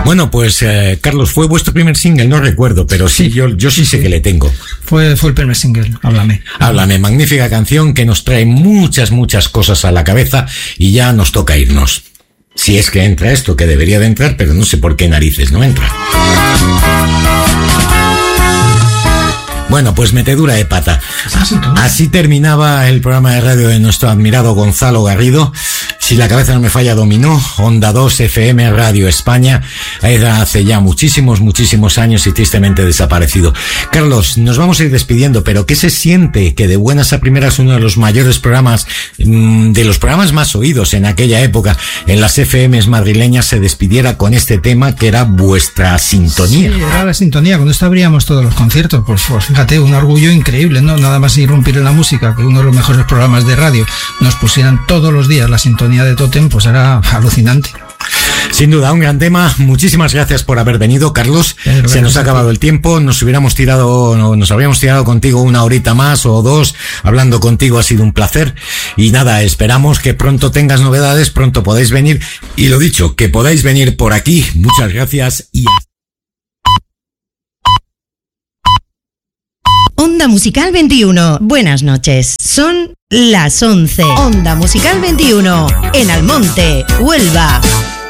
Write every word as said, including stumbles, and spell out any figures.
Bueno, pues eh, Carlos, fue vuestro primer single, no recuerdo, pero sí, sí yo, yo sí, sí sé que le tengo. Fue, fue el primer single, Háblame. Háblame, magnífica canción que nos trae muchas, muchas cosas a la cabeza y ya nos toca irnos. Si es que entra esto, que debería de entrar, pero no sé por qué narices no entra. Bueno, pues metedura de pata. Así terminaba el programa de radio de nuestro admirado Gonzalo Garrido. Si la cabeza no me falla, dominó Onda dos F M Radio España. Era hace ya muchísimos, muchísimos años y tristemente desaparecido. Carlos, nos vamos a ir despidiendo, pero ¿qué se siente que de buenas a primeras uno de los mayores programas, de los programas más oídos en aquella época, en las F Ms madrileñas, se despidiera con este tema que era vuestra sintonía? Sí, era la sintonía. Cuando esto abríamos todos los conciertos, pues, pues fíjate, un orgullo increíble, ¿no? Nada más irrumpir en la música, que uno de los mejores programas de radio nos pusieran todos los días la sintonía de Totem, pues era alucinante. Sin duda, un gran tema. Muchísimas gracias por haber venido, Carlos. Pero se nos ha acabado el tiempo. Nos hubiéramos tirado, nos habríamos tirado contigo una horita más o dos. Hablando contigo ha sido un placer. Y nada, esperamos que pronto tengas novedades, pronto podáis venir. Y lo dicho, que podáis venir por aquí. Muchas gracias y hasta. Onda Musical veintiuno. Buenas noches. Son las once. Onda Musical veintiuno. En Almonte, Huelva.